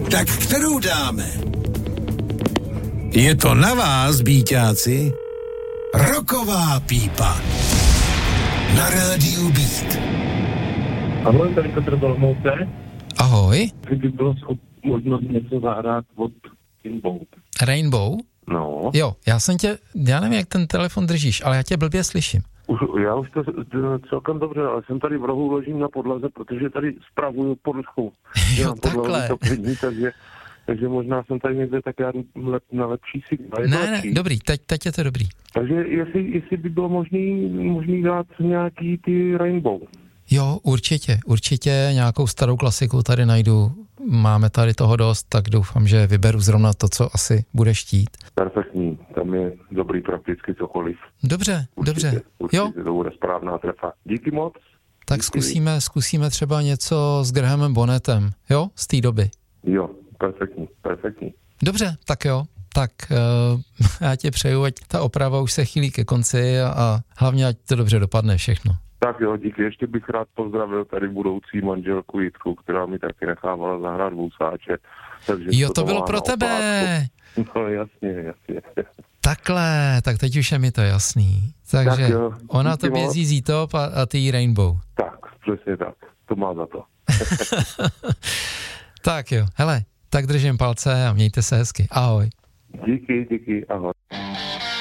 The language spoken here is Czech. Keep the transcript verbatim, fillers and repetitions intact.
Tak kterou dáme? Je to na vás, býťáci. Rocková pípa. Na rádiu Beat. Ahoj, tady Petr Dolomouce. Ahoj. Kdyby bylo možnost něco zahrát od Rainbow. Rainbow? No. Jo, já jsem tě, já nevím, jak ten telefon držíš, ale já tě blbě slyším. Už, já už to, to celkem dobře, ale jsem tady v rohu ležím na podlaze, protože tady spravuju poruchu. Jo, takhle. takže, takže možná jsem tady někde tak já lep, na lepší signál. Ne, ne, dobrý, teď, teď je to dobrý. Takže jestli, jestli by bylo možný, možný dát nějaký ty Rainbow. Jo, určitě, určitě nějakou starou klasiku tady najdu. Máme tady toho dost, tak doufám, že vyberu zrovna to, co asi budeš chtít. Perfektní, tam je dobrý prakticky cokoliv. Dobře, určitě, dobře. Určitě Jo. to bude správná trefa. Díky moc. Tak Díky. zkusíme, zkusíme třeba něco s Grahamem Bonnettem, jo, z té doby. Jo, perfektní, perfektní. Dobře, tak jo. Tak uh, já tě přeju, ať ta oprava už se chýlí ke konci a, a hlavně, ať to dobře dopadne všechno. Tak jo, díky. Ještě bych rád pozdravil tady budoucí manželku Jitku, která mi taky nechávala zahrát vousáče. Takže jo, to, to bylo pro tebe. Opátku. No jasně, jasně. Takhle, tak teď už je mi to jasný. Takže tak jo, ona to bězí Z-Top a, a ty Rainbow. Tak, přesně tak. To má za to. Tak jo, hele, tak držím palce a mějte se hezky. Ahoj. Díky, díky, ahoj.